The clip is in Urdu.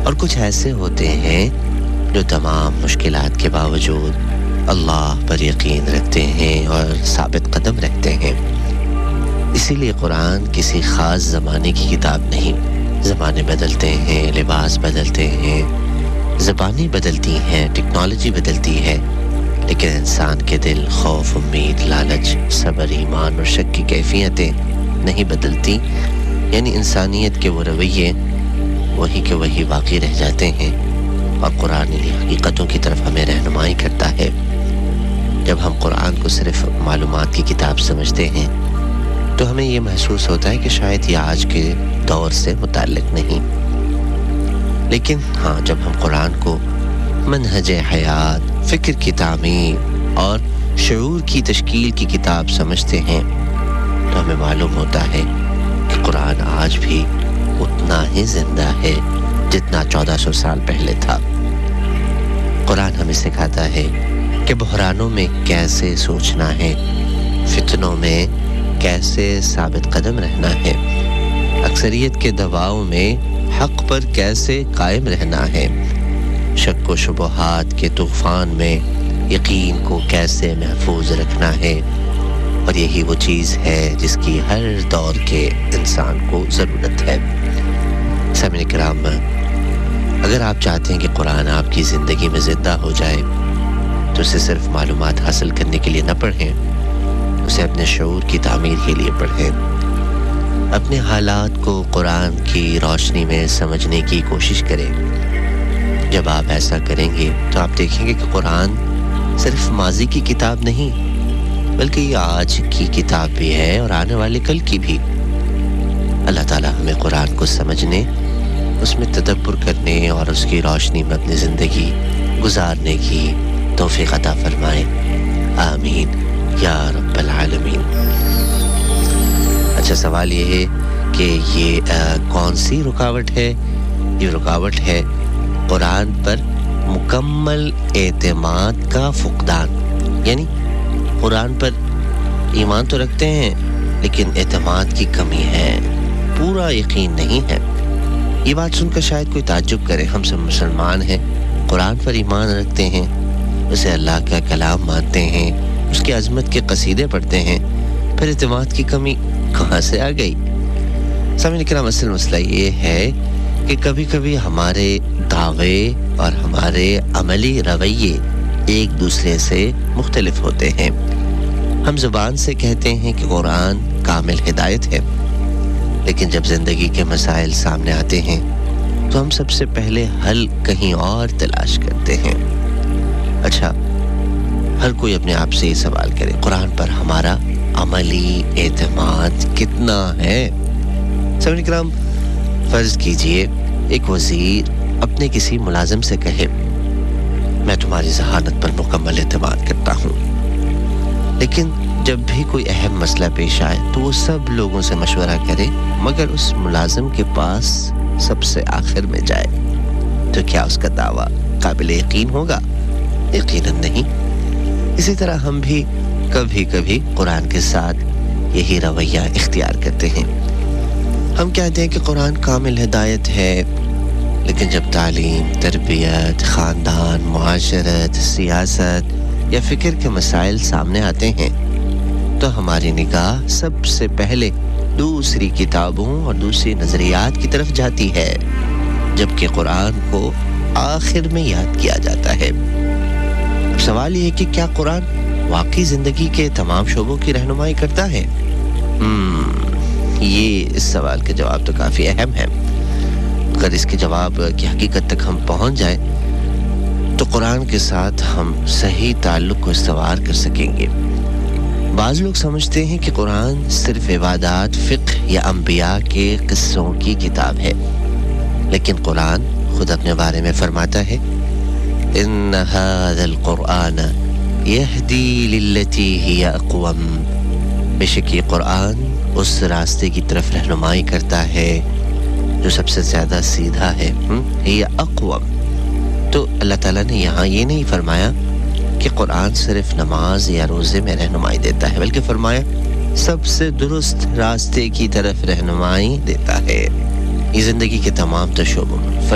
اور کچھ ایسے ہوتے ہیں جو تمام مشکلات کے باوجود اللہ پر یقین رکھتے ہیں اور ثابت قدم رہتے ہیں۔ اسی لیے قرآن کسی خاص زمانے کی کتاب نہیں۔ زمانے بدلتے ہیں، لباس بدلتے ہیں، زبانیں بدلتی ہیں، ٹیکنالوجی بدلتی ہے، لیکن انسان کے دل، خوف، امید، لالچ، صبر، ایمان اور شک کی کیفیتیں نہیں بدلتی۔ یعنی انسانیت کے وہ رویے وہی کے وہی باقی رہ جاتے ہیں، اور قرآن انہی حقیقتوں کی طرف ہمیں رہنمائی کرتا ہے۔ جب ہم قرآن کو صرف معلومات کی کتاب سمجھتے ہیں تو ہمیں یہ محسوس ہوتا ہے کہ شاید یہ آج کے دور سے متعلق نہیں، لیکن ہاں، جب ہم قرآن کو منہج حیات، فکر کی تعمیر اور شعور کی تشکیل کی کتاب سمجھتے ہیں تو ہمیں معلوم ہوتا ہے کہ قرآن آج بھی اتنا ہی زندہ ہے جتنا 1400 سال پہلے تھا۔ قرآن ہمیں سکھاتا ہے کہ بحرانوں میں کیسے سوچنا ہے، فتنوں میں کیسے ثابت قدم رہنا ہے، اکثریت کے دباؤ میں حق پر کیسے قائم رہنا ہے، شک و شبہات کے طوفان میں یقین کو کیسے محفوظ رکھنا ہے، اور یہی وہ چیز ہے جس کی ہر دور کے انسان کو ضرورت ہے۔ سامعین کرام، اگر آپ چاہتے ہیں کہ قرآن آپ کی زندگی میں زندہ ہو جائے تو اسے صرف معلومات حاصل کرنے کے لیے نہ پڑھیں، اسے اپنے شعور کی تعمیر کے لیے پڑھیں۔ اپنے حالات کو قرآن کی روشنی میں سمجھنے کی کوشش کریں۔ جب آپ ایسا کریں گے تو آپ دیکھیں گے کہ قرآن صرف ماضی کی کتاب نہیں بلکہ یہ آج کی کتاب بھی ہے اور آنے والے کل کی بھی۔ اللہ تعالیٰ ہمیں قرآن کو سمجھنے، اس میں تدبر کرنے اور اس کی روشنی میں اپنی زندگی گزارنے کی توفیق عطا فرمائے، آمین یا رب العالمین۔ اچھا، سوال یہ ہے کہ یہ کون سی رکاوٹ ہے؟ یہ رکاوٹ ہے قرآن پر مکمل اعتماد کا فقدان۔ یعنی قرآن پر ایمان تو رکھتے ہیں لیکن اعتماد کی کمی ہے، پورا یقین نہیں ہے۔ یہ بات سن کر شاید کوئی تعجب کرے، ہم سب مسلمان ہیں، قرآن پر ایمان رکھتے ہیں، اسے اللہ کا کلام مانتے ہیں، اس کی عظمت کے قصیدے پڑھتے ہیں، پھر اعتماد کی کمی کہاں سے آ گئی؟ سامعین کرام، اصل مسئلہ یہ ہے کہ کبھی کبھی ہمارے دعوے اور ہمارے عملی رویے ایک دوسرے سے مختلف ہوتے ہیں۔ ہم زبان سے کہتے ہیں کہ قرآن کامل ہدایت ہے، لیکن جب زندگی کے مسائل سامنے آتے ہیں تو ہم سب سے پہلے حل کہیں اور تلاش کرتے ہیں۔ اچھا، ہر کوئی اپنے آپ سے یہ سوال کرے، قرآن پر ہمارا عملی اعتماد کتنا ہے؟ سامعین کرام، فرض کیجئے ایک وزیر اپنے کسی ملازم سے کہے، میں تمہاری ذہانت پر مکمل اعتماد کرتا ہوں، لیکن جب بھی کوئی اہم مسئلہ پیش آئے تو وہ سب لوگوں سے مشورہ کرے مگر اس ملازم کے پاس سب سے آخر میں جائے، تو کیا اس کا دعویٰ قابل یقین ہوگا؟ یقیناً نہیں۔ اسی طرح ہم بھی کبھی کبھی قرآن کے ساتھ یہی رویہ اختیار کرتے ہیں۔ ہم کہتے ہیں کہ قرآن کامل ہدایت ہے، لیکن جب تعلیم، تربیت، خاندان، معاشرت، سیاست یا فکر کے مسائل سامنے آتے ہیں تو ہماری نگاہ سب سے پہلے دوسری کتابوں اور دوسری نظریات کی طرف جاتی ہے، جبکہ قرآن کو آخر میں یاد کیا جاتا ہے۔ اب سوال یہ ہے کہ کیا قرآن واقعی زندگی کے تمام شعبوں کی رہنمائی کرتا ہے؟ یہ اس سوال کا جواب تو کافی اہم ہے۔ اگر اس کے جواب کی حقیقت تک ہم پہنچ جائیں تو قرآن کے ساتھ ہم صحیح تعلق کو استوار کر سکیں گے۔ بعض لوگ سمجھتے ہیں کہ قرآن صرف عبادات، فقہ یا انبیاء کے قصوں کی کتاب ہے، لیکن قرآن خود اپنے بارے میں فرماتا ہے، ان هذا القرآن يهدي للتي هي اقوم، بے شک یہ قرآن اس راستے کی طرف رہنمائی کرتا ہے جو سب سے زیادہ سیدھا ہے، ہی اقوم۔ تو اللہ تعالیٰ نے یہاں یہ نہیں فرمایا کہ قرآن صرف نماز یا روزے میں رہنمائی دیتا ہے، بلکہ فرمایا سب سے درست راستے کی طرف رہنمائی دیتا ہے، یہ زندگی کے تمام شعبوں میں۔